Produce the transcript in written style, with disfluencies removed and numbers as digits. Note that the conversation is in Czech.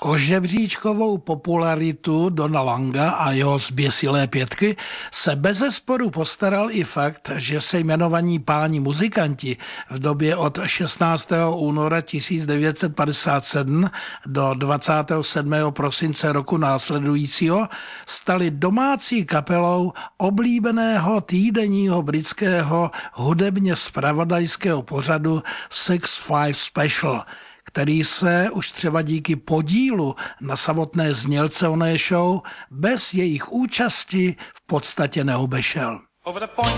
O žebříčkovou popularitu Dona Langa a jeho zběsilé pětky se bezesporu postaral i fakt, že se jmenovaní páni muzikanti v době od 16. února 1957 do 27. prosince roku následujícího stali domácí kapelou oblíbeného týdenního britského hudebně zpravodajského pořadu 6-5 Special, který se už třeba díky podílu na samotné znělce oné show bez jejich účasti v podstatě neobešel.